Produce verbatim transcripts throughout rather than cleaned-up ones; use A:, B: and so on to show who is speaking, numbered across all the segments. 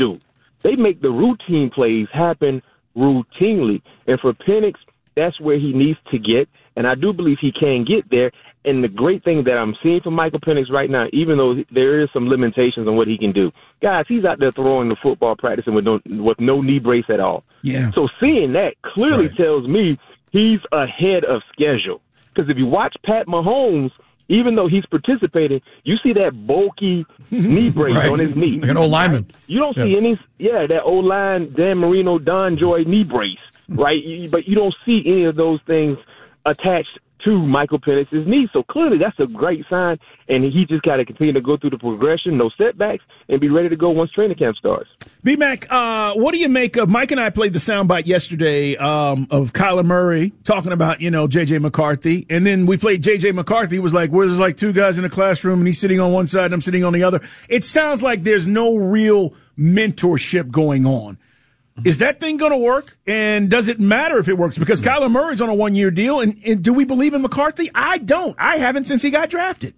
A: do. They make the routine plays happen routinely. And for Penix, that's where he needs to get. And I do believe he can get there. And the great thing that I'm seeing from Michael Penix right now, even though there is some limitations on what he can do, guys, he's out there throwing the football, practicing with no, with no knee brace at all.
B: Yeah.
A: So seeing that clearly
B: right.
A: tells me he's ahead of schedule. Because if you watch Pat Mahomes, even though he's participating, you see that bulky knee brace
C: right.
A: on his knee.
C: Like an old lineman.
A: Right? You don't
C: yeah.
A: see any, yeah, that old line, Dan Marino, Don Joy knee brace, right? You, but you don't see any of those things attached to Michael Penix's knee. So clearly that's a great sign, and he just got to continue to go through the progression, no setbacks, and be ready to go once training camp starts.
B: B-Mac, uh, what do you make of, Mike and I played the soundbite yesterday um, of Kyler Murray talking about, you know, J J. McCarthy, and then we played J J. McCarthy. He was like, well, there's like two guys in a classroom, and he's sitting on one side and I'm sitting on the other. It sounds like there's no real mentorship going on. Is that thing going to work? And does it matter if it works? Because Kyler Murray's on a one-year deal, and, and do we believe in McCarthy? I don't. I haven't since he got drafted.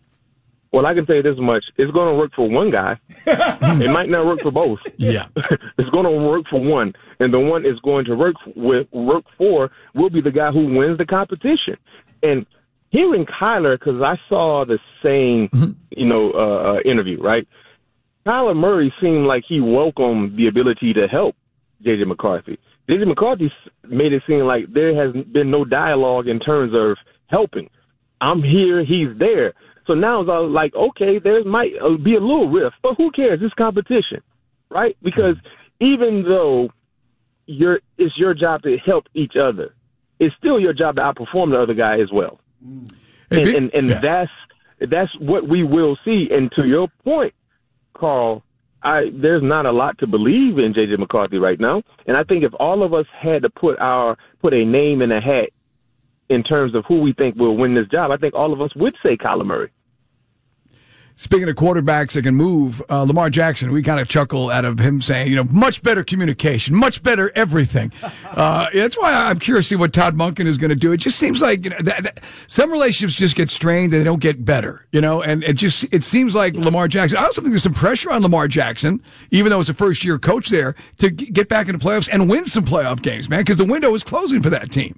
A: Well, I can tell you this much. It's going to work for one guy. It might not work for both.
C: Yeah.
A: It's going to work for one. And the one it's going to work with, work for will be the guy who wins the competition. And hearing Kyler, because I saw the same, mm-hmm. you know, uh, interview, right? Kyler Murray seemed like he welcomed the ability to help J J. McCarthy. J J. McCarthy made it seem like there has been no dialogue in terms of helping. I'm here, he's there. So now it's all like, okay, there might be a little rift, but who cares? It's competition, right? Because even though you're, it's your job to help each other, it's still your job to outperform the other guy as well. And, and, and yeah. that's that's what we will see. And to your point, Carl, I, there's not a lot to believe in J J. McCarthy right now. And I think if all of us had to put our put a name in a hat in terms of who we think will win this job, I think all of us would say Kyler Murray.
C: Speaking of quarterbacks that can move, uh, Lamar Jackson, we kind of chuckle out of him saying, you know, much better communication, much better everything. Uh, that's why I'm curious to see what Todd Monken is going to do. It just seems like, you know, that, that some relationships just get strained and they don't get better, you know, and it just, it seems like Lamar Jackson, I also think there's some pressure on Lamar Jackson, even though it's a first year coach there, to get back into playoffs and win some playoff games, man, because the window is closing for that team.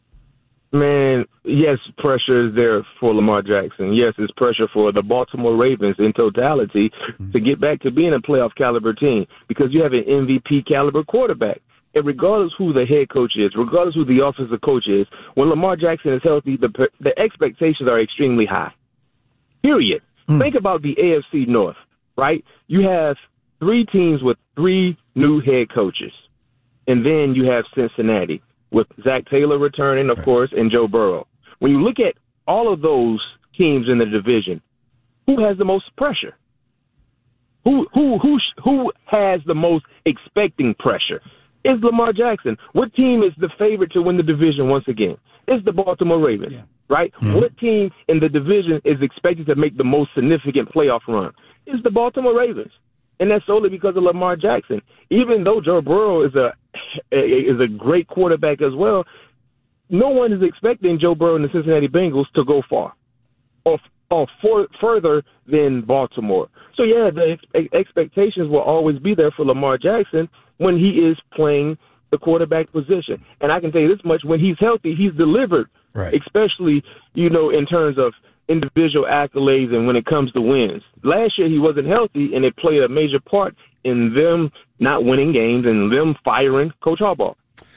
A: Man, yes, pressure is there for Lamar Jackson. Yes, it's pressure for the Baltimore Ravens in totality mm-hmm. to get back to being a playoff caliber team because you have an M V P caliber quarterback. And regardless who the head coach is, regardless who the offensive coach is, when Lamar Jackson is healthy, the the expectations are extremely high. Period. Mm. Think about the A F C North, right? You have three teams with three new head coaches, and then you have Cincinnati with Zach Taylor returning, of course, and Joe Burrow. When you look at all of those teams in the division, who has the most pressure? Who who who who has the most expecting pressure? It's Lamar Jackson. What team is the favorite to win the division once again? It's the Baltimore Ravens, yeah. right? Mm-hmm. What team in the division is expected to make the most significant playoff run? It's the Baltimore Ravens. And that's solely because of Lamar Jackson. Even though Joe Burrow is a is a great quarterback as well, no one is expecting Joe Burrow and the Cincinnati Bengals to go far or, or for, further than Baltimore. So, yeah, the ex- expectations will always be there for Lamar Jackson when he is playing the quarterback position. And I can tell you this much, when he's healthy, he's delivered,
C: right.
A: especially, you know, in terms of individual accolades and when it comes to wins. Last year he wasn't healthy, and it played a major part in them not winning games and them firing Coach Harbaugh.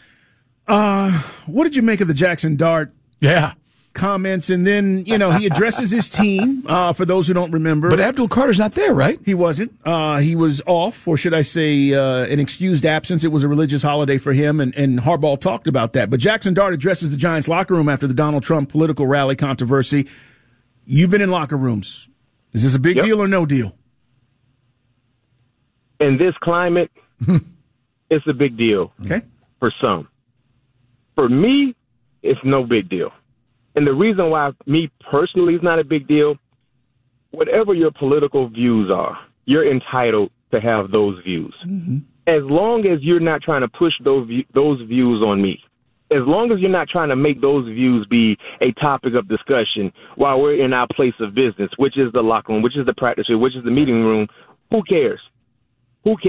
B: Uh, what did you make of the Jackson Dart
C: yeah.
B: comments? And then, you know, he addresses his team, uh, for those who don't remember.
C: But Abdul Carter's not there, right?
B: He wasn't. Uh, he was off, or should I say uh, an excused absence. It was a religious holiday for him, and, and Harbaugh talked about that. But Jackson Dart addresses the Giants locker room after the Donald Trump political rally controversy. You've been in locker rooms. Is this a big
A: yep.
B: deal or no deal?
A: In this climate, it's a big deal.
B: Okay.
A: For some. For me, it's no big deal. And the reason why me personally is not a big deal, whatever your political views are, you're entitled to have those views. Mm-hmm. As long as you're not trying to push those those views on me. As long as you're not trying to make those views be a topic of discussion while we're in our place of business, which is the locker room, which is the practice room, which is the meeting room, who cares? Who cares?